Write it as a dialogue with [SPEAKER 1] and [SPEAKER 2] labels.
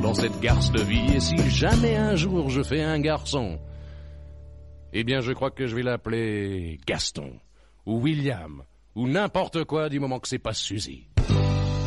[SPEAKER 1] dans cette garce de vie. Et si jamais un jour je fais un garçon, eh bien je crois que je vais l'appeler Gaston, ou William, ou n'importe quoi du moment que c'est pas Suzy.